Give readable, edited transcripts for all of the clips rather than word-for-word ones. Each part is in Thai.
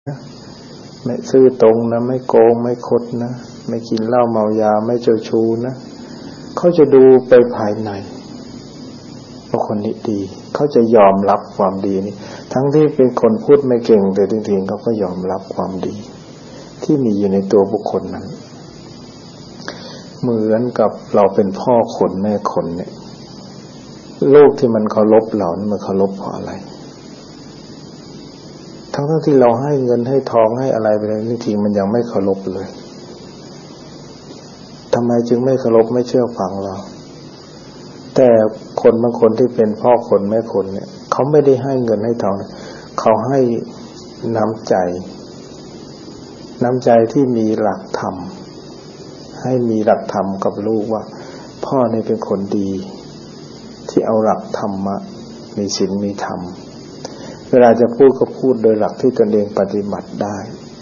ไม่ซื่อตรงนะไม่โกงไม่คดนะไม่กินเหล้าเมายาไม่เจ้าชู้นะเขาจะดูไปภายในว่าคนนี้ดีเขาจะยอมรับความดีนี้ทั้งที่เป็นคนพูดไม่เก่งแต่จริงๆเขาก็ยอมรับความดีที่มีอยู่ในตัวบุคคลนั้นเหมือนกับเราเป็นพ่อคนแม่คนเนี่ยลูกที่มันเคารพเรานี่มันเคารพเพราะอะไรทั้งที่เราให้เงินให้ทองให้อะไรไปเลยจริงๆมันยังไม่เคารพเลยทำไมจึงไม่เคารพไม่เชื่อฟังเราแต่คนบางคนที่เป็นพ่อคนแม่คนเนี่ยเขาไม่ได้ให้เงินให้ทองเขาให้น้ำใจที่มีหลักธรรมให้มีหลักธรรมกับลูกว่าพ่อเนี่ยเป็นคนดีที่เอาหลักธรรมะมีศีลมีธรรมเวลาจะพูดก็พูดโดยหลักที่ตนเองปฏิบัติได้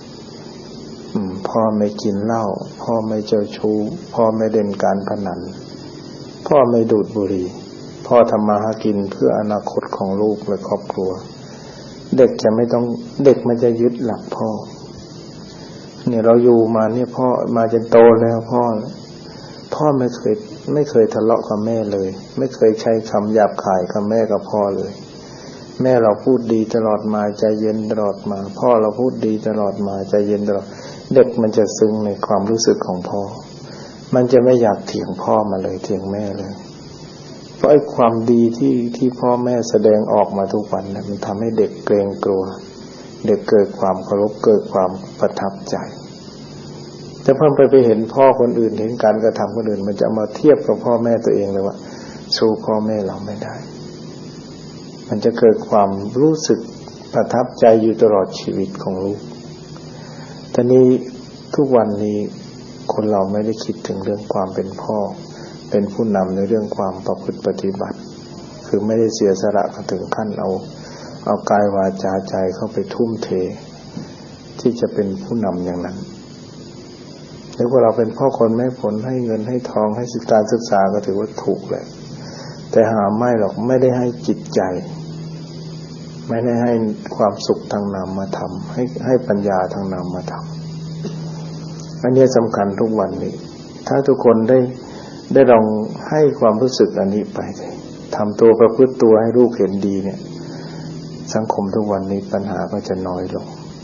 พ่อไม่กินเหล้าพ่อไม่เจ้าชู้พ่อไม่เล่นการพนันพ่อไม่ดูดบุหรี่พ่อทำมาหากินเพื่ออนาคตของลูกและครอบครัวเด็กมันจะยึดหลักพ่อเนี่ยเราอยู่มาเนี่ยพ่อมาจนโตแล้วพ่อไม่เคยทะเลาะกับแม่เลยไม่เคยใช้คำหยาบคายกับแม่กับพ่อเลยแม่เราพูดดีตลอดมาใจเย็นตลอดมาพ่อเราพูดดีตลอดมาใจเย็นตลอดเด็กมันจะซึ้งในความรู้สึกของพ่อมันจะไม่อยากเถียงพ่อมาเลยเถียงแม่เลยเพราะไอ้ความดีที่พ่อแม่แสดงออกมาทุกวันเนี่ยมันทำให้เด็กเกรงกลัวเด็กเกิดความเคารพเกิดความประทับใจแต่พอไปเห็นพ่อคนอื่นเห็นการกระทำคนอื่นมันจะมาเทียบกับพ่อแม่ตัวเองเลยว่าสู้พ่อแม่เราไม่ได้มันจะเกิดความรู้สึกประทับใจอยู่ตลอดชีวิตของลูกแต่นี้ทุกวันนี้คนเราไม่ได้คิดถึงเรื่องความเป็นพ่อเป็นผู้นำในเรื่องความประพฤติปฏิบัติคือไม่ได้เสียสละถึงขั้นเอากายวาจาใจเข้าไปทุ่มเทที่จะเป็นผู้นำอย่างนั้นแล้วพอเราเป็นพ่อคนแม่ผลให้เงินให้ทองให้ศึกษาก็ถือว่าถูกเลยแต่หาไม่หรอกไม่ได้ให้จิตใจไม่ได้ให้ความสุขทางนามธรรมให้ปัญญาทางนามธรรมอันนี้สำคัญทุกวันนี้ถ้าทุกคนได้ลองให้ความรู้สึกอันนี้ไปทำตัวประพฤติตัวให้ลูกเห็นดีเนี่ยสังคมทุกวันนี้ปัญหาก็จะน้อยลง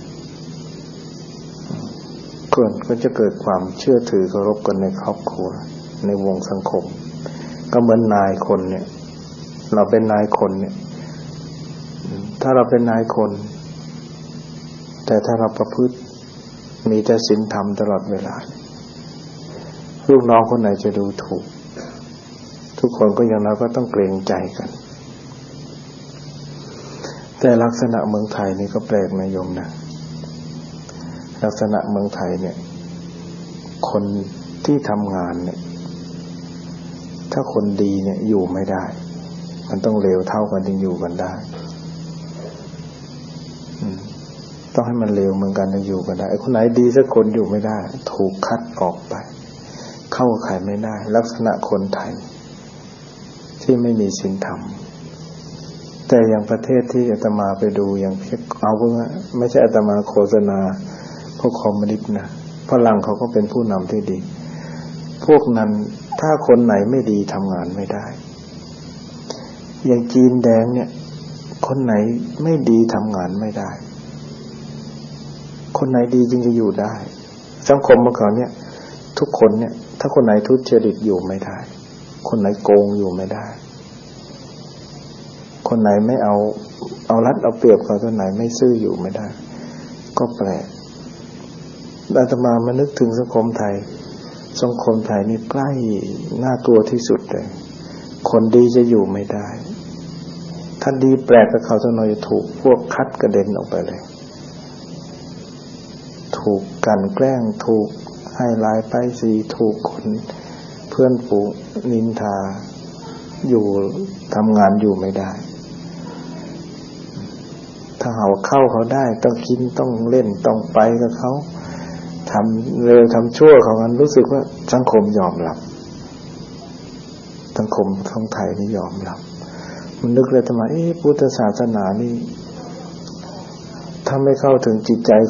ก็จะเกิดความเชื่อถือเคารพกันในครอบครัวในวงสังคมก็เหมือนนายคนเนี่ยเราเป็นนายคนเนี่ยถ้าเราเป็นนายคนแต่ถ้าเราประพฤติมีแต่ศีลธรรมตลอดเวลาลูกน้องคนไหนจะดูถูกทุกคนก็อย่างน้อยก็ต้องเกรงใจกันแต่ลักษณะเมืองไทยนี่ก็แปลกนะโยมนะลักษณะเมืองไทยเนี่ยคนที่ทำงานเนี่ยถ้าคนดีเนี่ยอยู่ไม่ได้มันต้องเลวเท่ากันถึงอยู่กันได้ต้องให้มันเลวเหมือนกันถึงอยู่กันได้ไอ้คนไหนดีสักคนอยู่ไม่ได้ถูกคัดออกไปเข้าใครไม่ได้ลักษณะคนไทยที่ไม่มีศีลธรรมแต่อย่างประเทศที่อาตมาไปดูอย่างเอาเพื่อไม่ใช่อาตมาโฆษณาพวกคอมมิวนิสต์นะฝรั่งเขาก็เป็นผู้นำที่ดีพวกนั้นถ้าคนไหนไม่ดีทำงานไม่ได้อย่างจีนแดงเนี่ยคนไหนไม่ดีทำงานไม่ได้คนไหนดีจึงจะอยู่ได้สังคมเมื่อก่อนเนี่ยทุกคนเนี่ยถ้าคนไหนทุจริตอยู่ไม่ได้คนไหนโกงอยู่ไม่ได้คนไหนไม่เอารัดเอาเปรียบเขาคนไหนไม่ซื่ออยู่ไม่ได้ก็แปลกอาตมามานึกถึงสังคมไทยนี่ใกล้น่ากลัวที่สุดเลยคนดีจะอยู่ไม่ได้ถ้าดีแปลกกับเขาสักหน่อยจะถูกพวกคัดกระเด็นออกไปเลยถูกกันแกล้งถูกให้ลายป้ายสีถูกคนเพื่อนฝูงนินทาอยู่ทำงานอยู่ไม่ได้ถ้าเข้าเขาได้ต้องกินต้องเล่นต้องไปกับเขาทำเร็วทำชั่วของมันรู้สึกว่าสังคมยอมรับสังคมของไทยนี่ยอมรับมันนึกเลยทำไมพุทธศาสนานี่ถ้าไม่เข้าถึงจิตใจ